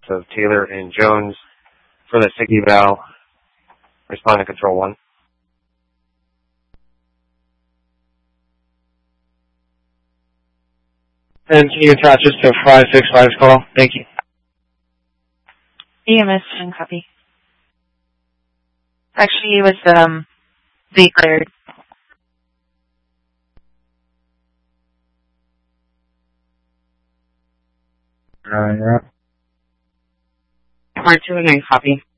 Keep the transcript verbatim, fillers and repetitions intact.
of Taylor and Jones for the SIG eval. Respond to Control one. And can you attach us to five six five's call? Thank you. E M S and copy. Actually, it was um, declared. Uh, yeah. Mark two and nine, copy.